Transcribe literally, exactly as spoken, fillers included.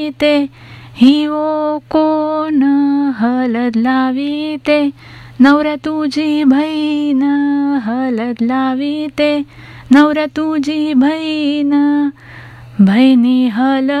ते हिवो कोण हळद लावीते, नवऱ्या तुझी बहीण हळद लावीते, नवऱ्या तुझी बहीण बहिणी हळद